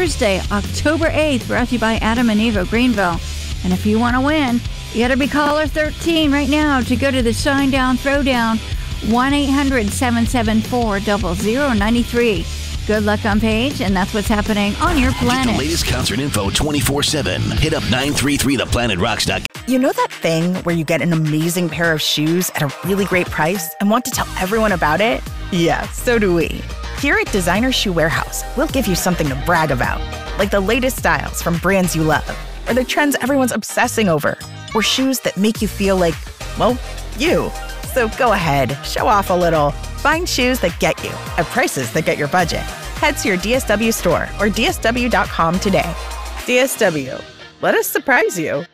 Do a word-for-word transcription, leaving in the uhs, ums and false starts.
Thursday, October eighth, brought to you by Adam and Eve of Greenville. And if you want to win, you got to be caller thirteen right now to go to the Shinedown Throwdown, one eight hundred seven seven four zero zero nine three. Good luck on Paige, and that's what's happening on your planet. Get the latest concert info twenty-four seven. Hit up nine three three the planet rocks dot com. You know that thing where you get an amazing pair of shoes at a really great price and want to tell everyone about it? Yeah, so do we. Here at Designer Shoe Warehouse, we'll give you something to brag about, like the latest styles from brands you love, or the trends everyone's obsessing over, or shoes that make you feel like, well, you. So go ahead, show off a little. Find shoes that get you at prices that get your budget. Head to your D S W store or D S W dot com today. D S W, let us surprise you.